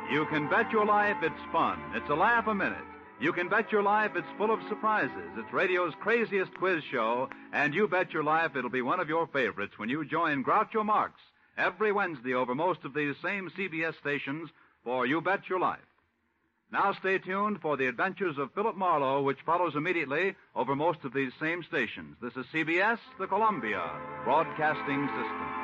You can bet your life it's fun. It's a laugh a minute. You can bet your life it's full of surprises. It's radio's craziest quiz show, and you bet your life it'll be one of your favorites when you join Groucho Marx every Wednesday over most of these same CBS stations for You Bet Your Life. Now stay tuned for the adventures of Philip Marlowe, which follows immediately over most of these same stations. This is CBS, the Columbia Broadcasting System.